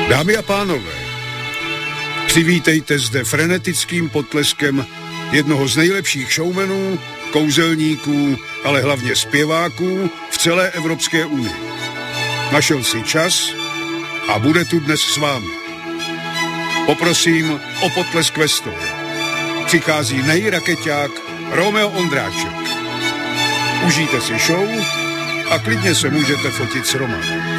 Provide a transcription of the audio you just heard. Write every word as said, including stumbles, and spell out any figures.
Dámy a pánové, přivítejte zde frenetickým potleskem jednoho z nejlepších showmanů, kouzelníků, ale hlavně zpěváků v celé Evropské unii. Našel si čas a bude tu dnes s vámi. Poprosím o potlesk ve stole. Přichází nejrakeťák Romeo Ondráček. Užijte si show a klidně se můžete fotit s Romanem.